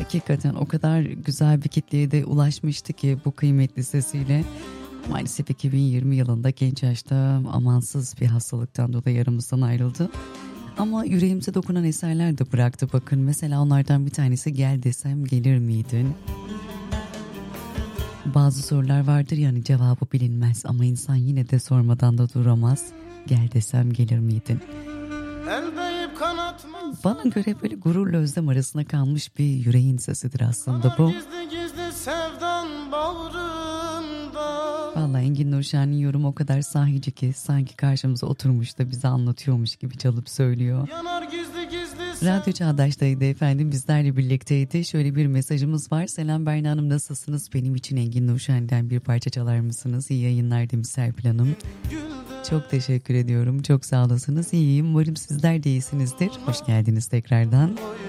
Hakikaten o kadar güzel bir kitleye de ulaşmıştı ki bu kıymetli sesiyle. Maalesef 2020 yılında genç yaşta amansız bir hastalıktan dolayı aramızdan ayrıldı. Ama yüreğimize dokunan eserler de bıraktı bakın. Mesela onlardan bir tanesi Gel Desem Gelir Miydin? Bazı sorular vardır yani cevabı bilinmez ama insan yine de sormadan da duramaz. Gel desem gelir miydin? Bana göre böyle gururla özlem arasında kalmış bir yüreğin sesidir aslında bu. Vallahi Engin Nurşen'in yorumu o kadar sahici ki sanki karşımıza oturmuş da bize anlatıyormuş gibi çalıp söylüyor. Radyo Çağdaş'taydı efendim, bizlerle birlikteydi. Şöyle bir mesajımız var. Selam Berna Hanım, nasılsınız? Benim için Engin Nurşen'den bir parça çalar mısınız? İyi yayınlar demiş Serpil Hanım. Çok teşekkür ediyorum. Çok sağ olasınız. İyiyim. Umarım sizler de iyisinizdir. Hoş geldiniz tekrardan.